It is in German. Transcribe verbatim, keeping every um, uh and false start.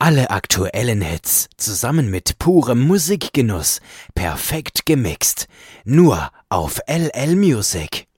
Alle aktuellen Hits zusammen mit purem Musikgenuss, perfekt gemixt. Nur auf L L Music.